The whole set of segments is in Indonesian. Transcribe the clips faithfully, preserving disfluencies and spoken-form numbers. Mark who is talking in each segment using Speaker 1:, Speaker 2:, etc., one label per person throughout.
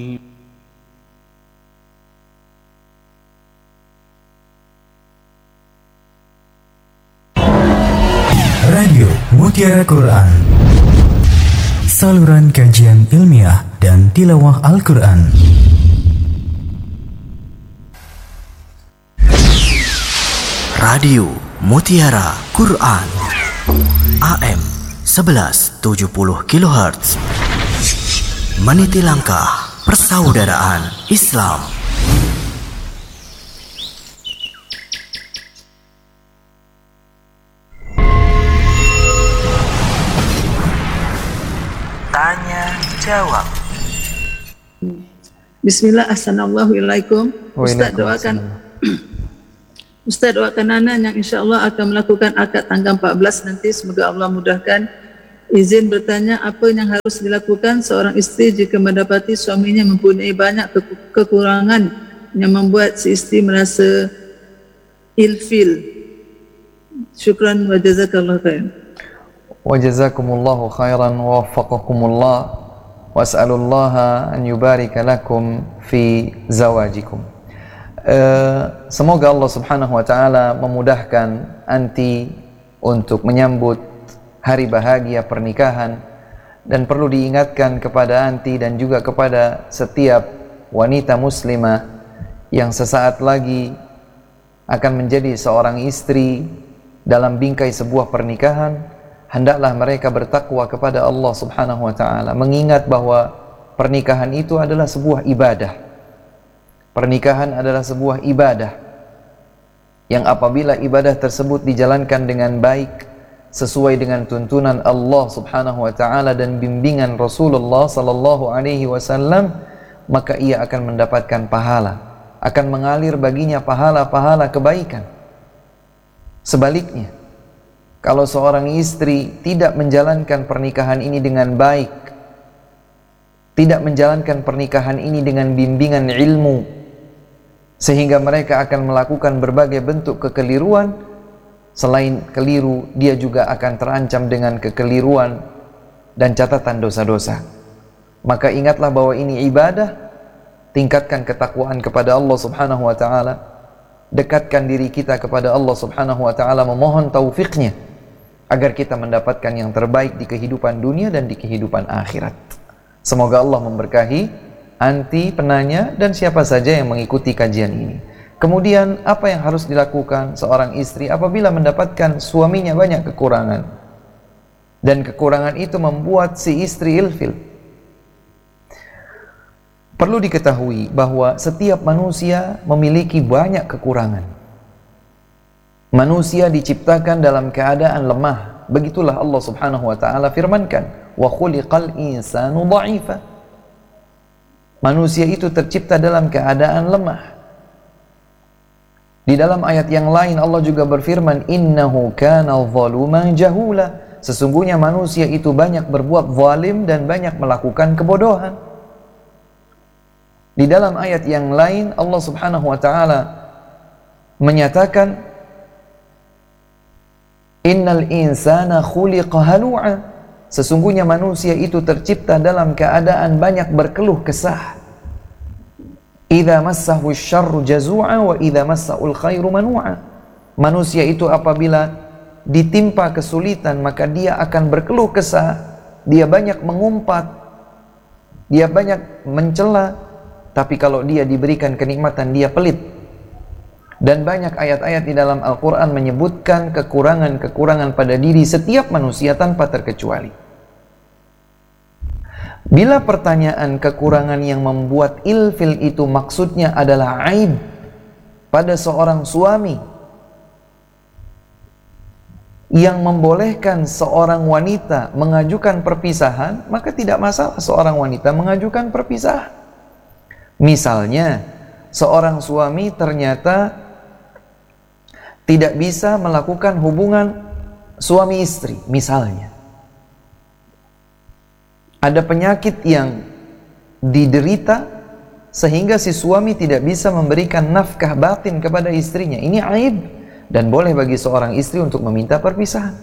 Speaker 1: Radio Mutiara Quran, saluran kajian ilmiah dan tilawah Al-Quran. Radio Mutiara Quran A M sebelas tujuh puluh kilohertz, meniti langkah persaudaraan Islam. Tanya jawab.
Speaker 2: Bismillah, assalamualaikum. Ustaz doakan Ustaz doakan Nana yang insya Allah akan melakukan akad tanggal empat belas nanti, semoga Allah mudahkan. Izin bertanya, apa yang harus dilakukan seorang isteri jika mendapati suaminya mempunyai banyak ke- kekurangan yang membuat si isteri merasa ilfil? Syukran wa jazakallah khair.
Speaker 3: Wa jazakumullahu khairan wa waffaqakumullah wa as'alullaha an yubarika lakum fi zawajikum. Uh, semoga Allah Subhanahu wa taala memudahkan anti untuk menyambut hari bahagia pernikahan, dan perlu diingatkan kepada anti dan juga kepada setiap wanita muslimah yang sesaat lagi akan menjadi seorang istri dalam bingkai sebuah pernikahan, hendaklah mereka bertakwa kepada Allah Subhanahu wa taala, mengingat bahwa pernikahan itu adalah sebuah ibadah. Pernikahan adalah sebuah ibadah yang apabila ibadah tersebut dijalankan dengan baik sesuai dengan tuntunan Allah Subhanahu wa taala dan bimbingan Rasulullah sallallahu alaihi wasallam, maka ia akan mendapatkan pahala, akan mengalir baginya pahala-pahala kebaikan. Sebaliknya, kalau seorang istri tidak menjalankan pernikahan ini dengan baik, tidak menjalankan pernikahan ini dengan bimbingan ilmu, sehingga mereka akan melakukan berbagai bentuk kekeliruan, selain keliru, dia juga akan terancam dengan kekeliruan dan catatan dosa-dosa. Maka ingatlah bahwa ini ibadah, tingkatkan ketakwaan kepada Allah Subhanahu wa taala, dekatkan diri kita kepada Allah Subhanahu wa taala, memohon taufiknya agar kita mendapatkan yang terbaik di kehidupan dunia dan di kehidupan akhirat. Semoga Allah memberkahi anti, penanya, dan siapa saja yang mengikuti kajian ini. Kemudian, apa yang harus dilakukan seorang istri apabila mendapatkan suaminya banyak kekurangan, dan kekurangan itu membuat si istri ilfil? Perlu diketahui bahwa setiap manusia memiliki banyak kekurangan. Manusia diciptakan dalam keadaan lemah. Begitulah Allah Subhanahu wa taala firmankan, wa khuliqal insanu dha'ifa. Manusia itu tercipta dalam keadaan lemah. Di dalam ayat yang lain Allah juga berfirman, innahu kana zaluman jahula. Sesungguhnya manusia itu banyak berbuat zalim dan banyak melakukan kebodohan. Di dalam ayat yang lain Allah Subhanahu wa taala menyatakan, innal insana khuliqa halu'a. Sesungguhnya manusia itu tercipta dalam keadaan banyak berkeluh kesah. Idza massahu syarru jazu'a wa idza massahul khairu manu'a. Manusia itu apabila ditimpa kesulitan maka dia akan berkeluh kesah, dia banyak mengumpat, dia banyak mencela, tapi kalau dia diberikan kenikmatan dia pelit. Dan banyak ayat-ayat di dalam Al-Quran menyebutkan kekurangan-kekurangan pada diri setiap manusia tanpa terkecuali. Bila pertanyaan kekurangan yang membuat ilfil itu maksudnya adalah aib pada seorang suami yang membolehkan seorang wanita mengajukan perpisahan, maka tidak masalah seorang wanita mengajukan perpisahan. Misalnya, seorang suami ternyata tidak bisa melakukan hubungan suami istri, misalnya ada penyakit yang diderita sehingga si suami tidak bisa memberikan nafkah batin kepada istrinya. Ini aib dan boleh bagi seorang istri untuk meminta perpisahan.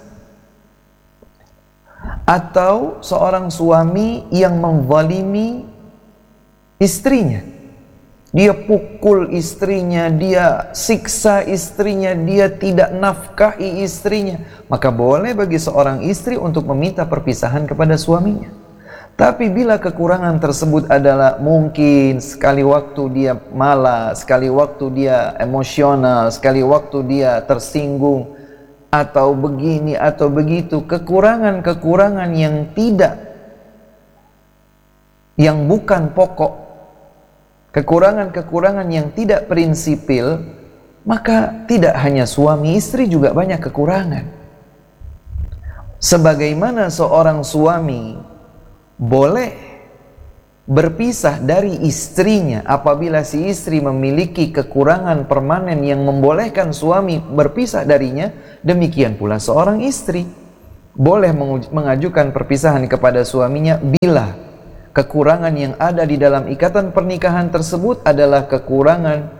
Speaker 3: Atau seorang suami yang menzalimi istrinya. Dia pukul istrinya, dia siksa istrinya, dia tidak nafkahi istrinya. Maka boleh bagi seorang istri untuk meminta perpisahan kepada suaminya. Tapi bila kekurangan tersebut adalah mungkin sekali waktu dia malas, sekali waktu dia emosional, sekali waktu dia tersinggung, atau begini atau begitu, kekurangan-kekurangan yang tidak, yang bukan pokok, kekurangan-kekurangan yang tidak prinsipil, maka tidak hanya suami, istri juga banyak kekurangan. Sebagaimana seorang suami boleh berpisah dari istrinya apabila si istri memiliki kekurangan permanen yang membolehkan suami berpisah darinya, demikian pula seorang istri boleh mengajukan perpisahan kepada suaminya bila kekurangan yang ada di dalam ikatan pernikahan tersebut adalah kekurangan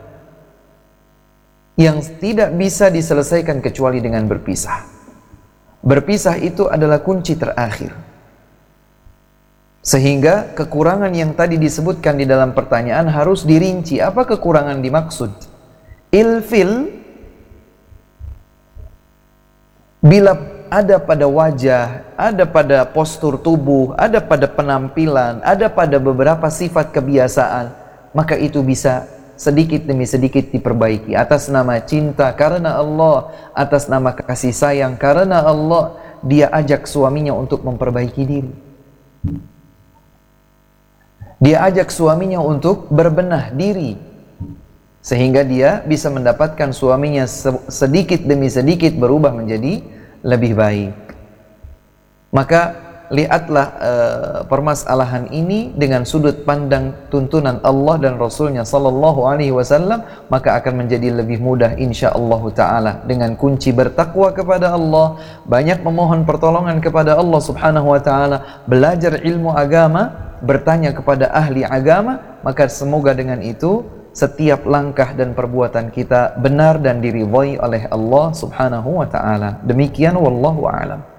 Speaker 3: yang tidak bisa diselesaikan kecuali dengan berpisah. Berpisah itu adalah kunci terakhir. Sehingga kekurangan yang tadi disebutkan di dalam pertanyaan harus dirinci. Apa kekurangan dimaksud? Ilfil bila ada pada wajah, ada pada postur tubuh, ada pada penampilan, ada pada beberapa sifat kebiasaan, maka itu bisa sedikit demi sedikit diperbaiki atas nama cinta karena Allah, atas nama kasih sayang karena Allah. Dia ajak suaminya untuk memperbaiki diri. Dia ajak suaminya untuk berbenah diri, sehingga dia bisa mendapatkan suaminya sedikit demi sedikit berubah menjadi lebih baik. Maka lihatlah uh, permasalahan ini dengan sudut pandang tuntunan Allah dan Rasulnya Sallallahu Alaihi Wasallam, maka akan menjadi lebih mudah insyaAllah ta'ala. Dengan kunci bertakwa kepada Allah, banyak memohon pertolongan kepada Allah Subhanahu Wa Ta'ala, belajar ilmu agama, bertanya kepada ahli agama, maka semoga dengan itu setiap langkah dan perbuatan kita benar dan diridhai oleh Allah Subhanahu wa taala. Demikian wallahu a'lam.